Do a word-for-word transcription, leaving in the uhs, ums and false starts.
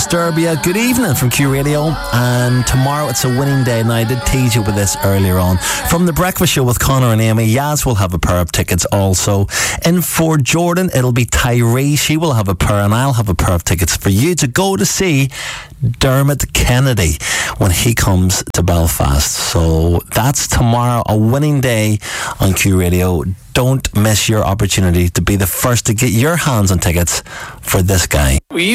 Disturbia, good evening from Q Radio, and tomorrow it's a winning day. Now I did tease you with this earlier on. From the breakfast show with Connor and Amy, Yaz will have a pair of tickets also. In for Jordan, it'll be Tyree. She will have a pair and I'll have a pair of tickets for you to go to see Dermot Kennedy when he comes to Belfast. So that's tomorrow, a winning day on Q Radio. Don't miss your opportunity to be the first to get your hands on tickets for this guy.